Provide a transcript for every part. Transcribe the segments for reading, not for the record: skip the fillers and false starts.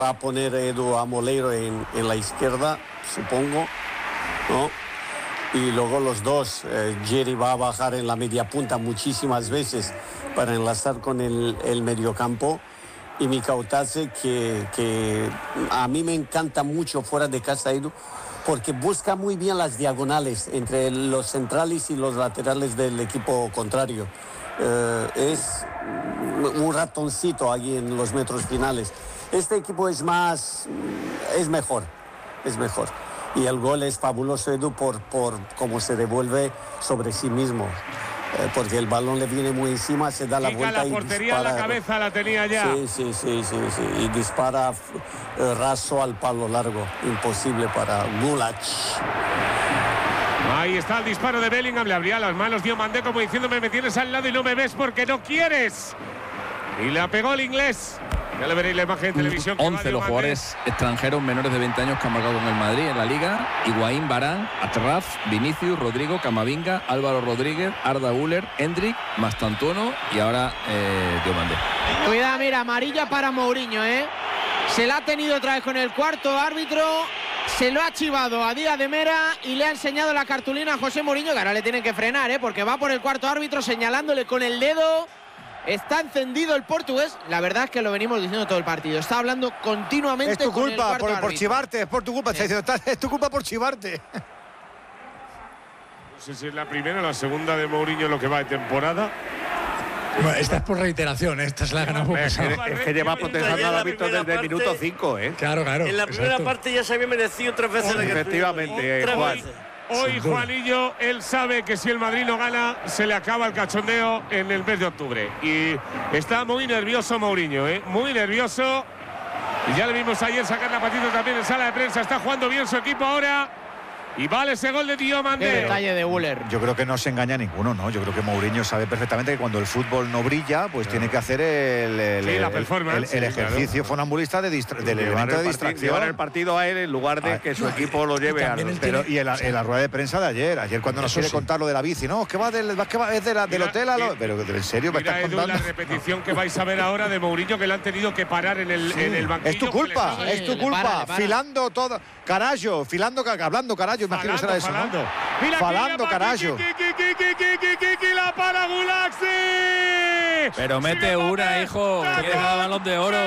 Va a poner Edu a Moleiro en la izquierda, supongo, ¿no? Y luego los dos, Jerry va a bajar en la media punta muchísimas veces para enlazar con el mediocampo. Y Mikautadze, que a mí me encanta mucho fuera de casa, Edu, porque busca muy bien las diagonales entre los centrales y los laterales del equipo contrario. Es un ratoncito allí en los metros finales. Este equipo es mejor. Y el gol es fabuloso, Edu, por cómo se devuelve sobre sí mismo. Porque el balón le viene muy encima, se da la vuelta la portería y dispara. A la cabeza la tenía ya. Sí. Y dispara raso al palo largo. Imposible para Gulach. Ahí está el disparo de Bellingham. Le abría las manos Diomandé como diciéndome: me tienes al lado y no me ves porque no quieres. Y la pegó el inglés. Ya le veréis la imagen en televisión. 11 los jugadores extranjeros menores de 20 años que han marcado con el Madrid en la Liga. Higuaín, Varane, Atraf, Vinicius, Rodrigo, Camavinga, Álvaro Rodríguez, Arda Güler, Endrick, Mastantuono y ahora Diomandé. Cuidado, mira, amarilla para Mourinho, ¿eh? Se la ha tenido otra vez con el cuarto árbitro. Se lo ha chivado a Díaz de Mera y le ha enseñado la cartulina a José Mourinho, que ahora le tienen que frenar, porque va por el cuarto árbitro señalándole con el dedo. Está encendido el portugués. La verdad es que lo venimos diciendo todo el partido. Está hablando continuamente. Es tu con culpa el por chivarte, es por tu culpa. Sí. Está diciendo, es tu culpa por chivarte. No sé si es la primera o la segunda de Mourinho lo que va de temporada. Bueno, esta es por reiteración, esta es la gran ocasión. Es que lleva protestando al árbitro desde el minuto 5, ¿eh? Claro. En la primera exacto. parte ya se había merecido 3 veces la Efectivamente, Tres Juan. veces. Hoy Juanillo, él sabe que si el Madrid no gana, se le acaba el cachondeo en el mes de octubre. Y está muy nervioso Mourinho, muy nervioso. Y ya le vimos ayer sacar la patita también en sala de prensa. Está jugando bien su equipo ahora. Y vale ese gol de Diomandé. Qué detalle de Güler. Yo creo que no se engaña ninguno, ¿no? Yo creo que Mourinho sabe perfectamente que cuando el fútbol no brilla, pues tiene que hacer la performance, el ejercicio funambulista del elemento de distracción. Llevar el partido a él en lugar de que su equipo lo lleve a los... Pero y en la rueda de prensa de ayer cuando nos quiere contar lo de la bici, no, es que va del hotel a lo... Pero en serio, me Mira, estás Edu, contando. la repetición que vais a ver ahora de Mourinho, que le han tenido que parar en el banquillo. Es tu culpa, le- es tu le culpa. para. Filando todo. Carallo, hablando carallo, imagino que será eso, ¿no? Mira, Falando, carallo. La para Gulaxi. Pero mete una, hijo, que tiene el balón de oro.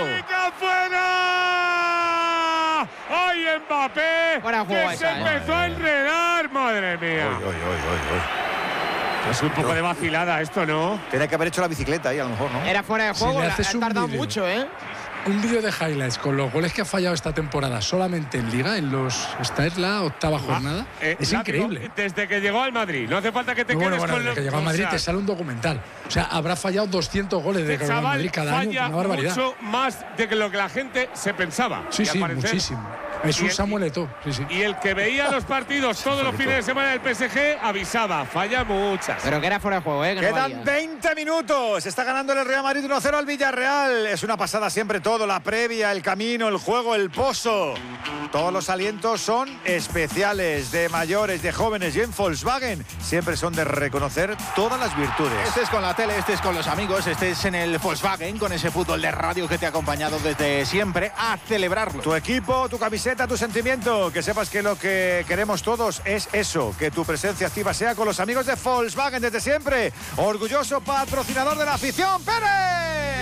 ¡Fuera! ¡Ay, Mbappé! Fuera juego que se esa, empezó a enredar, madre mía. Es un poco de vacilada esto, ¿no? Tiene que haber hecho la bicicleta ahí, a lo mejor, ¿no? Era fuera de Si juego, le ha haces un tardado vídeo. mucho, Un vídeo de highlights con los goles que ha fallado esta temporada solamente en Liga, esta es la 8ª jornada. Es increíble. Desde que llegó al Madrid, no hace falta que te quedes con desde que llegó a Madrid te sale un documental. O sea, habrá fallado 200 goles de Este Real chaval Madrid cada año, falla una barbaridad. mucho más de lo que la gente se pensaba. Sí, Y al sí, parecer- muchísimo. Es un Samuel Eto'o, sí. Y el que veía los partidos todos los fines de semana del PSG avisaba, falla muchas. Pero que era fuera de juego, que no Quedan valía. 20 minutos. Está ganando el Real Madrid 1-0 al Villarreal. Es una pasada siempre todo. La previa, el camino, el juego, el pozo. Todos los alientos son especiales. De mayores, de jóvenes. Y en Volkswagen siempre son de reconocer todas las virtudes. Este es con la tele, este es con los amigos, este es en el Volkswagen, con ese fútbol de radio que te ha acompañado desde siempre, a celebrarlo. Tu equipo, tu camiseta, tu sentimiento. Que sepas que lo que queremos todos es eso. Que tu presencia activa sea con los amigos de Volkswagen desde siempre. Orgulloso patrocinador de la afición, Pérez.